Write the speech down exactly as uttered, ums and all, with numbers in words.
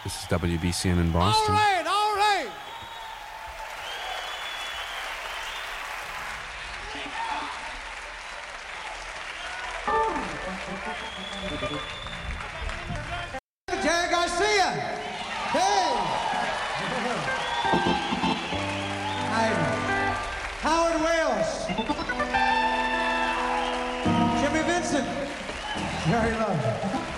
This is W B C N in Boston. All right, all right. Jerry Garcia. Hey. I'm Howard Wales. Jimmy Vincent. Jerry Love.